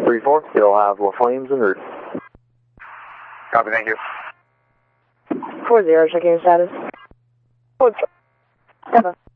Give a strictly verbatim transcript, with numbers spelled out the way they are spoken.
three four, you'll have La Flames en route. Copy, thank you. four zero, checking your status. What's Seven.